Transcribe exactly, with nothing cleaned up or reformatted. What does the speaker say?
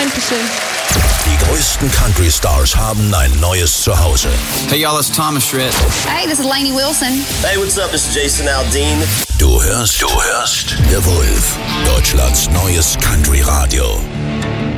Dankeschön. Die größten Country Stars haben ein neues Zuhause. Hey y'all, it's Thomas Schritt. Hey, this is Lainey Wilson. Hey, what's up? This is Jason Aldean. Du hörst, du hörst The Wolf, Deutschlands neues Country Radio.